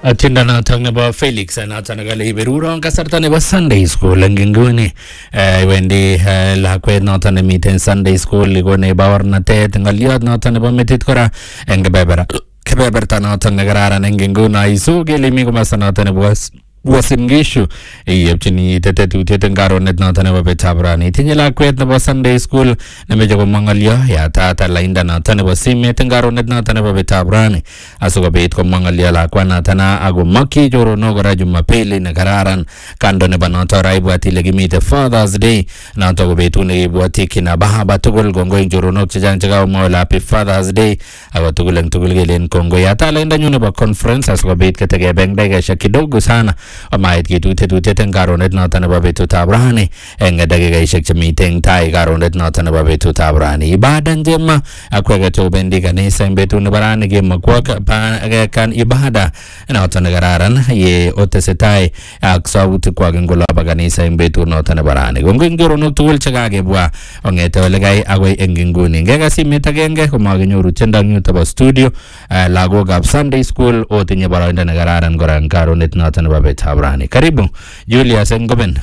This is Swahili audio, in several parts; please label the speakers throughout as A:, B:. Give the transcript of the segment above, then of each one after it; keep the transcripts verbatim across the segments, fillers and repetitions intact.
A: Atinda noton nebo Felix noton kale iberuron kasarta nebo Sunday School eng inguni wendi lakwet noton nemiten Sunday School ikone baornatet ngoliot noton nebo metit kora eng kebebera kebeberta noton nekararan eng inguni isu kele mi komasta noton nebo Uasin Gishu yepchini tetetutiet eng karonet noton nebo betab rani tinye lakwet nebo Sunday School nemeche komongolyo yatata lainda noton nebo simet eng karonet noton nebo betab rani asikobit komongolyo lakwanoton akomokyi choronok kora Jumapili nekararan kando nebo noton raibwati ile kimite Father's Day noton ko betut nekibwoti kina bahaba tugul kongoi eng choronok chechang chekakomwa Happy Father's Day ako tugul eng tugul kelen kongoi yata lainda nyu nebo conference asikobit ketekebe eng dakikaishek kidogo sana amait kitutiet tutiet eng karonet noton nebo betutab rani eng dakikaishek chemiten tai karonet noton nebo betutab rani ibada njema akwege tobendi kanisa eng betut nebo rani kemakwak kan ibada noton nekararan ye otesetai ak sautik kwak eng olaba kanisa eng betut noton nebo rani kongoi eng choronok tugul chekakebwa ongete olekai agoi eng inguni ngeka simet agenge komakinyoru tiendo eng yutobo studio lagokab Sunday School otinye boroindo nekararan kora eng karonet noton nebo betutab rani. Karibu Julius Ngoben.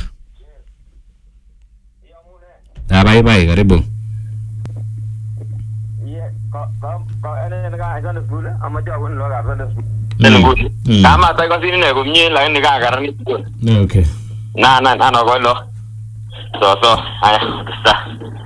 A: Ah, bye bye, karibu.
B: Yeah, ka ka ene nika Sunday School ama jago ni loga Sunday School.
A: Mm.
B: Kama ta ko sine ko mie la nika karani school.
A: Okay.
B: Na na na no ko lo. So so aya, sta.